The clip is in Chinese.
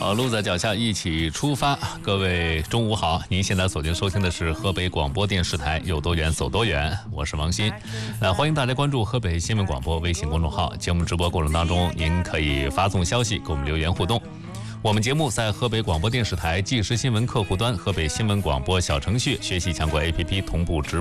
路在脚下，一起出发。各位中午好，您现在锁定收听的是河北广播电视台有多远走多远，我是王鑫。欢迎大家关注河北新闻广播微信公众号，节目直播过程当中，您可以发送消息给我们留言互动。我们节目在河北广播电视台即时新闻客户端、河北新闻广播小程序、学习强国 APP 同步直播。